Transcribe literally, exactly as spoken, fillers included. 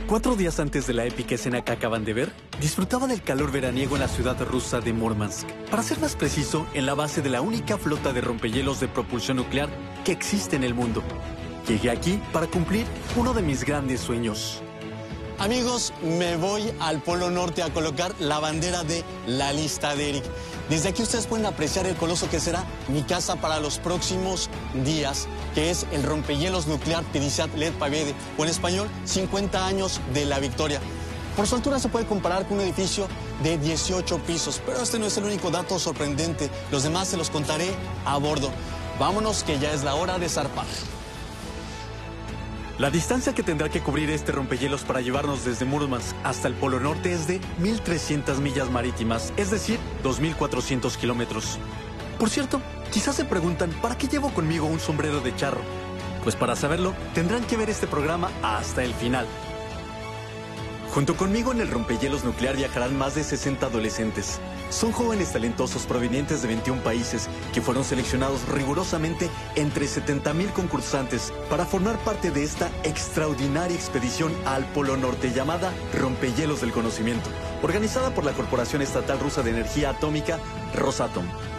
Cuatro días antes de la épica escena que acaban de ver, disfrutaba del calor veraniego en la ciudad rusa de Murmansk. Para ser más preciso, en la base de la única flota de rompehielos de propulsión nuclear que existe en el mundo. Llegué aquí para cumplir uno de mis grandes sueños. Amigos, me voy al Polo Norte a colocar la bandera de la lista de Eric. Desde aquí ustedes pueden apreciar el coloso que será mi casa para los próximos días, que es el rompehielos nuclear Pятьдесят лет Победы, o en español, cincuenta años de la victoria. Por su altura se puede comparar con un edificio de dieciocho pisos, pero este no es el único dato sorprendente. Los demás se los contaré a bordo. Vámonos, que ya es la hora de zarpar. La distancia que tendrá que cubrir este rompehielos para llevarnos desde Murmansk hasta el Polo Norte es de mil trescientas millas marítimas, es decir, dos mil cuatrocientos kilómetros. Por cierto, quizás se preguntan, ¿para qué llevo conmigo un sombrero de charro? Pues para saberlo, tendrán que ver este programa hasta el final. Junto conmigo en el rompehielos nuclear viajarán más de sesenta adolescentes. Son jóvenes talentosos provenientes de veintiún países que fueron seleccionados rigurosamente entre setenta mil concursantes para formar parte de esta extraordinaria expedición al Polo Norte llamada Rompehielos del Conocimiento, organizada por la Corporación Estatal Rusa de Energía Atómica, Rosatom.